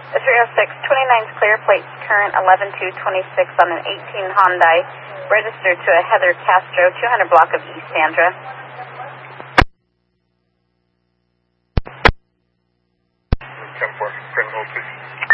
The 306, 29's clear, plates current 11-226 on an 18 Hyundai, registered to a Heather Castro, 200 block of East Sandra. 10-4, Print hold, please.